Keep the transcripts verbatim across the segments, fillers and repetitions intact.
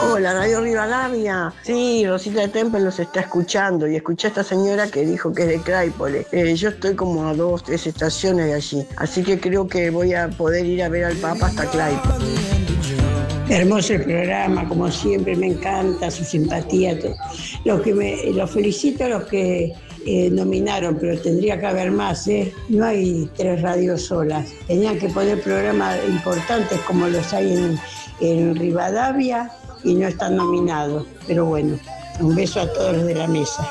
Hola, Radio Rivadavia. Sí, Rosita Temple los está escuchando y escuché a esta señora que dijo que es de Claypole. Eh, yo estoy como a dos, tres estaciones de allí, así que creo que voy a poder ir a ver al Papa hasta Claypole. Hermoso el programa, como siempre, me encanta su simpatía. Todo. Los que me, los felicito a los que eh, nominaron, pero tendría que haber más, ¿eh? No hay tres radios solas. Tenían que poner programas importantes como los hay en, en Rivadavia y no están nominados. Pero bueno, un beso a todos los de la mesa.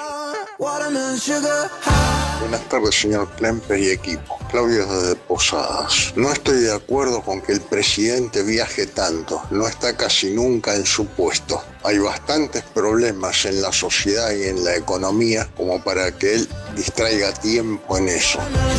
Buenas tardes, señor Klemper y equipo. Claudio desde Posadas. No estoy de acuerdo con que el presidente viaje tanto. No está casi nunca en su puesto. Hay bastantes problemas en la sociedad y en la economía como para que él distraiga tiempo en eso.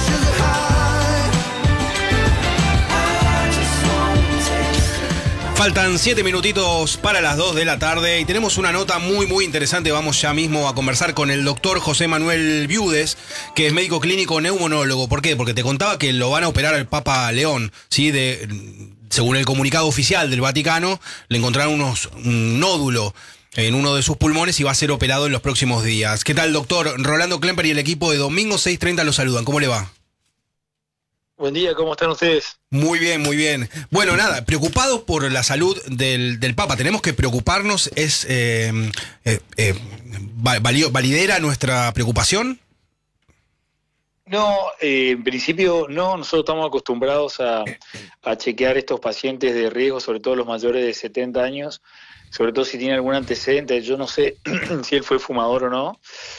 Faltan siete minutitos para las dos de la tarde y tenemos una nota muy muy interesante. Vamos ya mismo a conversar con el doctor José Manuel Viudes, que es médico clínico neumonólogo. ¿Por qué? Porque te contaba que lo van a operar al Papa León, ¿sí? De, según el comunicado oficial del Vaticano, le encontraron unos, un nódulo en uno de sus pulmones y va a ser operado en los próximos días. ¿Qué tal, doctor? Rolando Klemper y el equipo de Domingo seis treinta lo saludan. ¿Cómo le va? Buen día, ¿cómo están ustedes? Muy bien, muy bien. Bueno, nada, preocupados por la salud del, del Papa. Tenemos que preocuparnos. ¿Es eh, eh, eh, validera nuestra preocupación? No, eh, en principio no. Nosotros estamos acostumbrados a, a chequear estos pacientes de riesgo, sobre todo los mayores de setenta años, sobre todo si tiene algún antecedente. Yo no sé si él fue fumador o no,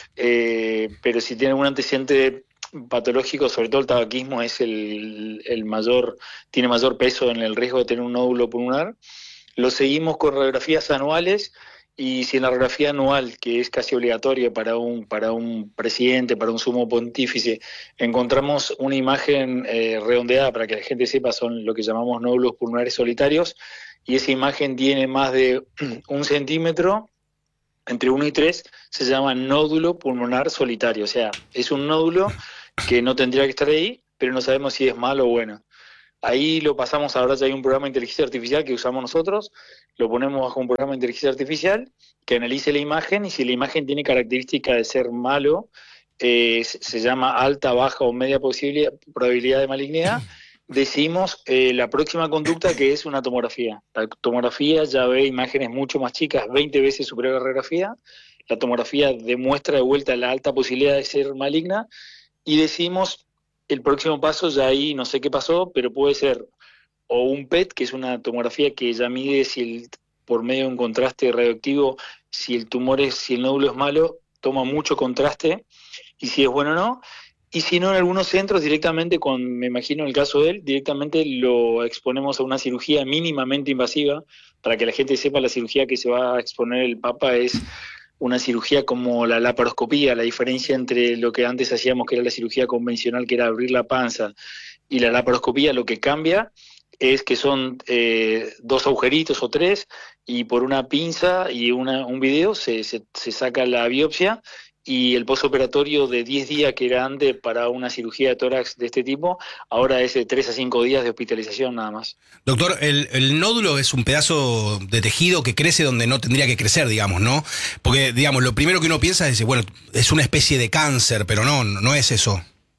eh, pero si tiene algún antecedente patológico, sobre todo el tabaquismo es el, el mayor, tiene mayor peso en el riesgo de tener un nódulo pulmonar. Lo seguimos con radiografías anuales y si en la radiografía anual, que es casi obligatoria para un, para un presidente, para un sumo pontífice, encontramos una imagen eh, redondeada, para que la gente sepa, son lo que llamamos nódulos pulmonares solitarios, y esa imagen tiene más de un centímetro, entre uno y tres, se llama nódulo pulmonar solitario, o sea, es un nódulo que no tendría que estar ahí, pero no sabemos si es malo o bueno. Ahí lo pasamos, ahora ya hay un programa de inteligencia artificial que usamos nosotros, lo ponemos bajo un programa de inteligencia artificial que analice la imagen y si la imagen tiene característica de ser malo, eh, se llama alta, baja o media posibilidad, probabilidad de malignidad, decimos eh, la próxima conducta, que es una tomografía. La tomografía ya ve imágenes mucho más chicas, veinte veces superior a la radiografía. La tomografía demuestra de vuelta la alta posibilidad de ser maligna y decimos el próximo paso, ya ahí no sé qué pasó, pero puede ser o un P E T, que es una tomografía que ya mide si el, por medio de un contraste radioactivo, si el tumor es, si el nódulo es malo, toma mucho contraste y si es bueno o no. Y si no, en algunos centros directamente, con, me imagino el caso de él, directamente lo exponemos a una cirugía mínimamente invasiva. Para que la gente sepa, la cirugía que se va a exponer el Papa es una cirugía como la laparoscopía. La diferencia entre lo que antes hacíamos, que era la cirugía convencional, que era abrir la panza, y la laparoscopía, lo que cambia es que son eh, dos agujeritos o tres, y por una pinza y una, un video se, se, se saca la biopsia, y el postoperatorio de diez días, que era antes para una cirugía de tórax de este tipo, ahora es de tres a cinco días de hospitalización nada más. Doctor, el, el nódulo es un pedazo de tejido que crece donde no tendría que crecer, digamos, ¿no? Porque, digamos, lo primero que uno piensa es, bueno, es una especie de cáncer, pero no, no es eso.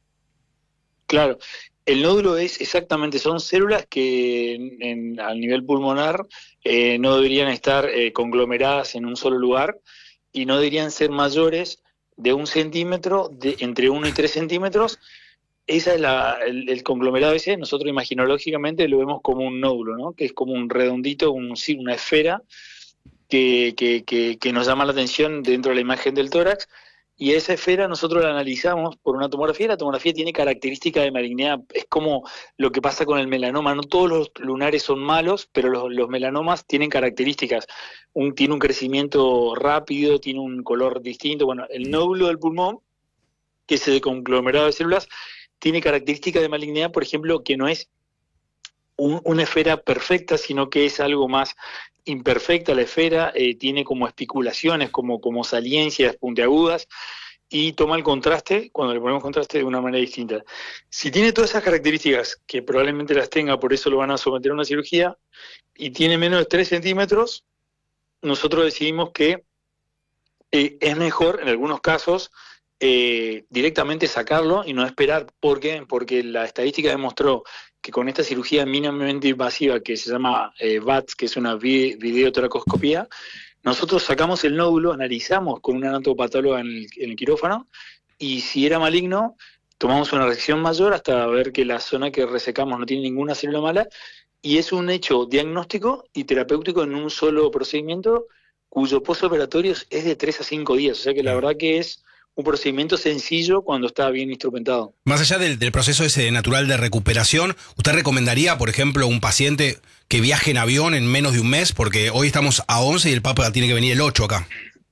Claro. El nódulo es exactamente, son células que en, en, a nivel pulmonar eh, no deberían estar eh, conglomeradas en un solo lugar y no deberían ser mayores de un centímetro, de, entre uno y tres centímetros. Esa es la, el, el conglomerado ese, nosotros imaginológicamente lo vemos como un nódulo, ¿no? Que es como un redondito, un, una esfera que, que, que, que nos llama la atención dentro de la imagen del tórax. Y esa esfera nosotros la analizamos por una tomografía. La tomografía tiene características de malignidad. Es como lo que pasa con el melanoma. No todos los lunares son malos, pero los, los melanomas tienen características. Un, tiene un crecimiento rápido, tiene un color distinto. Bueno, el nódulo del pulmón, que es el conglomerado de células, tiene características de malignidad, por ejemplo, que no es un, una esfera perfecta, sino que es algo más imperfecta. La esfera eh, tiene como espiculaciones, como, como saliencias puntiagudas, y toma el contraste, cuando le ponemos contraste, de una manera distinta. Si tiene todas esas características, que probablemente las tenga, por eso lo van a someter a una cirugía, y tiene menos de tres centímetros, nosotros decidimos que eh, es mejor, en algunos casos, eh, directamente sacarlo y no esperar. ¿Por qué? Porque la estadística demostró que con esta cirugía mínimamente invasiva que se llama eh, V A T S, que es una vi- videotoracoscopía, nosotros sacamos el nódulo, analizamos con una anatopatóloga en el, en el quirófano, y si era maligno, tomamos una resección mayor hasta ver que la zona que resecamos no tiene ninguna célula mala, y es un hecho diagnóstico y terapéutico en un solo procedimiento, cuyo postoperatorio es de tres a cinco días. O sea que la verdad que es un procedimiento sencillo cuando está bien instrumentado. Más allá del, del proceso ese natural de recuperación, ¿usted recomendaría, por ejemplo, a un paciente que viaje en avión en menos de un mes? Porque hoy estamos a once y el Papa tiene que venir el ocho acá.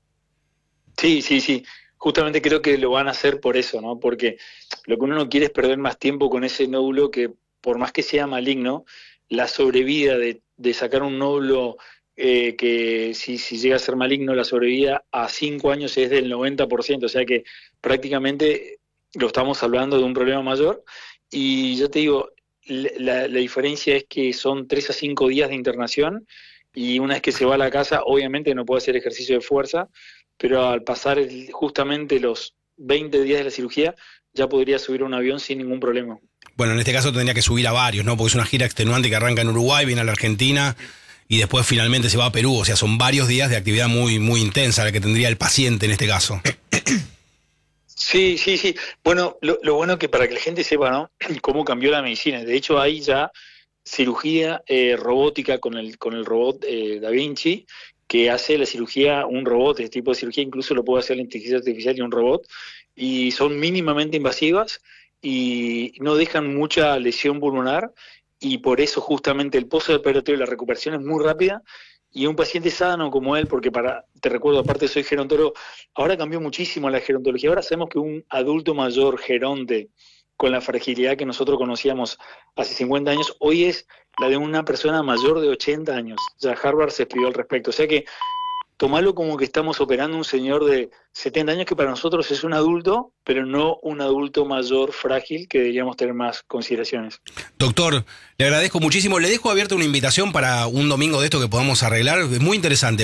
Sí, sí, sí. Justamente creo que lo van a hacer por eso, ¿no? Porque lo que uno no quiere es perder más tiempo con ese nódulo que, por más que sea maligno, la sobrevida de, de sacar un nódulo eh, que si, si llega a ser maligno, la sobrevida a cinco años es del noventa por ciento, o sea que prácticamente lo estamos hablando de un problema mayor. Y yo te digo, la, la diferencia es que son tres a cinco días de internación, y una vez que se va a la casa, obviamente no puede hacer ejercicio de fuerza, pero al pasar el, justamente los veinte días de la cirugía, ya podría subir a un avión sin ningún problema. Bueno, en este caso tendría que subir a varios, ¿no? Porque es una gira extenuante que arranca en Uruguay, viene a la Argentina y después finalmente se va a Perú. O sea, son varios días de actividad muy, muy intensa la que tendría el paciente en este caso. Sí, sí, sí. Bueno, lo, lo bueno que para que la gente sepa, ¿no?, cómo cambió la medicina. De hecho, hay ya cirugía eh, robótica con el, con el robot eh, Da Vinci, que hace la cirugía un robot. Este tipo de cirugía incluso lo puede hacer la inteligencia artificial y un robot, y son mínimamente invasivas y no dejan mucha lesión pulmonar, y por eso justamente el postoperatorio y la recuperación es muy rápida. Y un paciente sano como él, porque para, te recuerdo, aparte soy gerontólogo, ahora cambió muchísimo la gerontología. Ahora sabemos que un adulto mayor geronte con la fragilidad que nosotros conocíamos hace cincuenta años, hoy es la de una persona mayor de ochenta años. Ya Harvard se escribió al respecto. O sea que tomarlo como que estamos operando un señor de setenta años que para nosotros es un adulto, pero no un adulto mayor frágil, que deberíamos tener más consideraciones. Doctor, le agradezco muchísimo. Le dejo abierta una invitación para un domingo de esto que podamos arreglar. Es muy interesante.